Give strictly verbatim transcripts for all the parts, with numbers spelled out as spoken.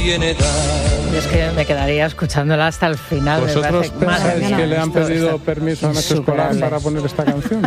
tiene edad. Es que me quedaría escuchándola hasta el final. ¿Vosotros pensáis que le han pedido permiso a Nacho Escolar para poner esta canción?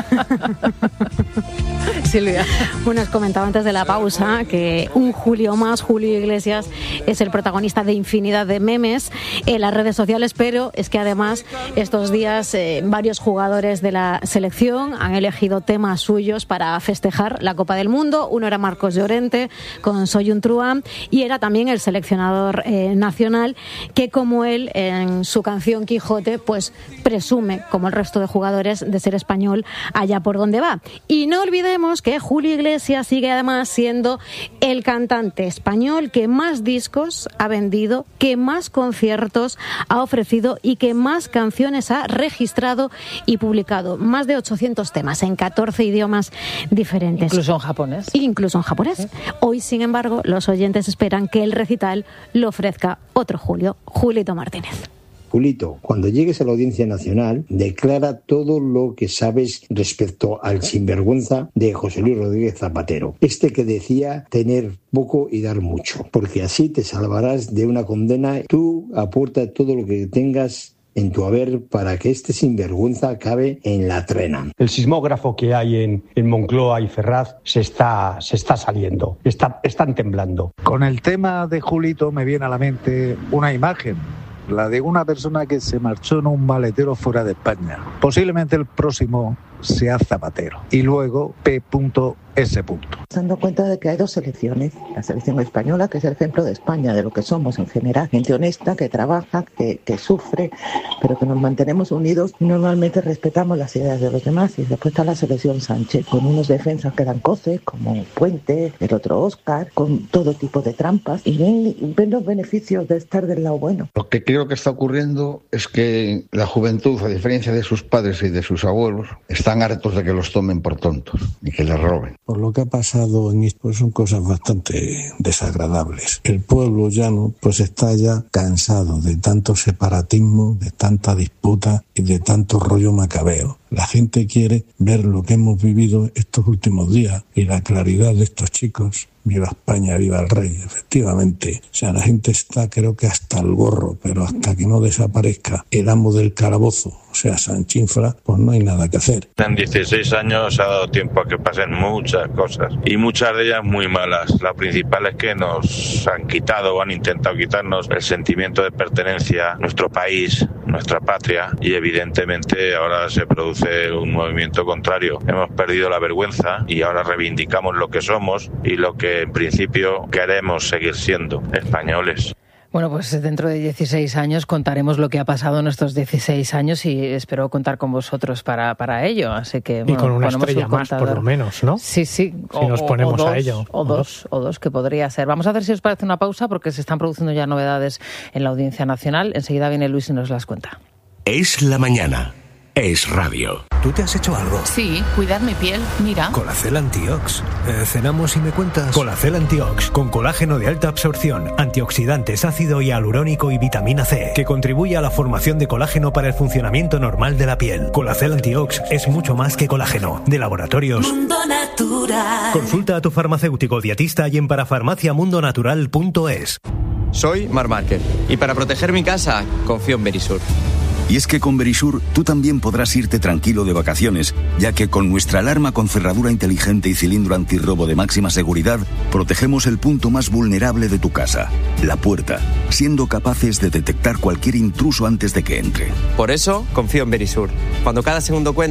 Silvia. Bueno, os comentaba antes de la pausa que un Julio más, Julio Iglesias, es el protagonista de infinidad de memes en las redes sociales, pero es que además estos días eh, varios jugadores de la selección han elegido temas suyos para festejar la Copa del Mundo. Uno era Marcos Llorente con Soy un truán y era también el seleccionador eh, nacional que, como él en su canción Quijote, pues presume, como el resto de jugadores, de ser español allá por donde va. Y no olvidemos que Julio Iglesias sigue además siendo el cantante español que más discos ha vendido, que más conciertos ha ofrecido y que más canciones ha registrado y publicado. Más de ochocientos temas en catorce idiomas diferentes. Incluso en japonés. Incluso en japonés. ¿Sí? Hoy, sin embargo, los oyentes esperan que el recital lo ofrezca otro Julio, Julito Martínez. Julito, cuando llegues a la Audiencia Nacional, declara todo lo que sabes respecto al sinvergüenza de José Luis Rodríguez Zapatero. Este que decía tener poco y dar mucho, porque así te salvarás de una condena. Tú aporta todo lo que tengas en tu haber para que este sinvergüenza acabe en la trena. El sismógrafo que hay en, en Moncloa y Ferraz se está, se está saliendo, está, están temblando. Con el tema de Julito me viene a la mente una imagen, la de una persona que se marchó en un maletero fuera de España. Posiblemente el próximo sea Zapatero. Y luego P S. Dando cuenta de que hay dos selecciones, la selección española, que es el ejemplo de España, de lo que somos en general, gente honesta, que trabaja, que, que sufre, pero que nos mantenemos unidos y normalmente respetamos las ideas de los demás. Y después está la selección Sánchez, con unos defensas que dan coces, como Puente, el otro Óscar, con todo tipo de trampas, y ven, ven los beneficios de estar del lado bueno. Lo que creo que está ocurriendo es que la juventud, a diferencia de sus padres y de sus abuelos, están hartos de que los tomen por tontos y que les roben. Por lo que ha pasado en esto, pues son cosas bastante desagradables. El pueblo llano pues está ya cansado de tanto separatismo, de tanta disputa y de tanto rollo macabeo. La gente quiere ver lo que hemos vivido estos últimos días y la claridad de estos chicos. Viva España, viva el rey, efectivamente. O sea, la gente está, creo que hasta el gorro, pero hasta que no desaparezca el amo del calabozo, o sea, Sanchinfra, pues no hay nada que hacer. En dieciséis años ha dado tiempo a que pasen muchas cosas, y muchas de ellas muy malas. La principal es que nos han quitado o han intentado quitarnos el sentimiento de pertenencia a nuestro país, nuestra patria, y evidentemente ahora se produce un movimiento contrario. Hemos perdido la vergüenza y ahora reivindicamos lo que somos y lo que en principio queremos seguir siendo, españoles. Bueno, pues dentro de dieciséis años contaremos lo que ha pasado en estos dieciséis años y espero contar con vosotros para, para ello. Así que, bueno, y con una estrella más, por lo menos, ¿no? Sí, sí. Si o, nos ponemos o dos, a ello. O, o dos, dos, o dos, que podría ser. Vamos a ver si os parece una pausa porque se están produciendo ya novedades en la Audiencia Nacional. Enseguida viene Luis y nos las cuenta. Es la mañana. Es radio. ¿Tú te has hecho algo? Sí, cuidar mi piel, mira. Colacel Antiox. Eh, ¿Cenamos y me cuentas? Colacel Antiox, con colágeno de alta absorción, antioxidantes, ácido hialurónico y vitamina C, que contribuye a la formación de colágeno para el funcionamiento normal de la piel. Colacel Antiox es mucho más que colágeno. De Laboratorios Mundo Natural. Consulta a tu farmacéutico dietista y en parafarmacia mundo natural punto es. Soy Mar Márquez y para proteger mi casa confío en Verisur. Y es que con Verisur tú también podrás irte tranquilo de vacaciones, ya que con nuestra alarma con cerradura inteligente y cilindro antirrobo de máxima seguridad, protegemos el punto más vulnerable de tu casa, la puerta, siendo capaces de detectar cualquier intruso antes de que entre. Por eso confío en Verisur. Cuando cada segundo cuenta,